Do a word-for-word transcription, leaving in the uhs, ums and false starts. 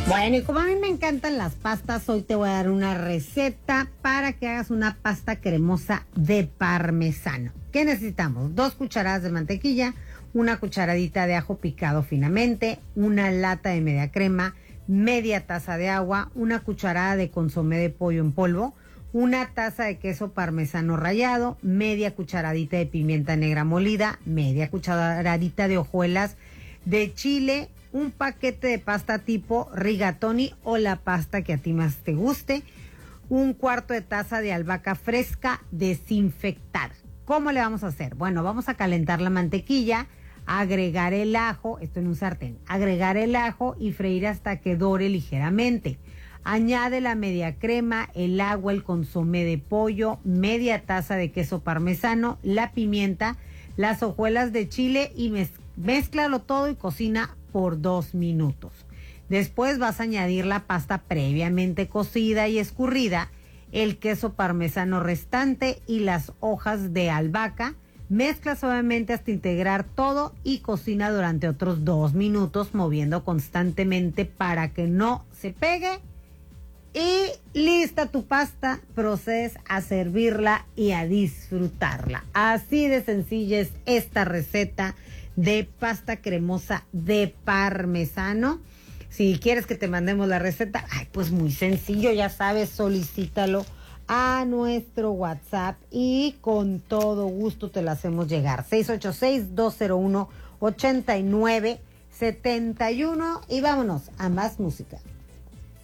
Bueno, y como a mí me encantan las pastas, hoy te voy a dar una receta para que hagas una pasta cremosa de parmesano. ¿Qué necesitamos? Dos cucharadas de mantequilla, una cucharadita de ajo picado finamente, una lata de media crema, media taza de agua, una cucharada de consomé de pollo en polvo, una taza de queso parmesano rallado, media cucharadita de pimienta negra molida, media cucharadita de hojuelas de chile, un paquete de pasta tipo rigatoni o la pasta que a ti más te guste, un cuarto de taza de albahaca fresca desinfectada. ¿Cómo le vamos a hacer? Bueno, vamos a calentar la mantequilla, agregar el ajo, esto en un sartén, agregar el ajo y freír hasta que dore ligeramente. Añade la media crema, el agua, el consomé de pollo, media taza de queso parmesano, la pimienta, las hojuelas de chile y mez- mézclalo todo y cocina por dos minutos. Después vas a añadir la pasta previamente cocida y escurrida, el queso parmesano restante y las hojas de albahaca. Mezcla suavemente hasta integrar todo y cocina durante otros dos minutos, moviendo constantemente para que no se pegue. Y lista tu pasta, procedes a servirla y a disfrutarla. Así de sencilla es esta receta de pasta cremosa de parmesano. Si quieres que te mandemos la receta, ay, pues muy sencillo, ya sabes, solicítalo a nuestro WhatsApp y con todo gusto te la hacemos llegar. seis ocho seis, dos cero uno, ocho nueve siete uno y vámonos a más música.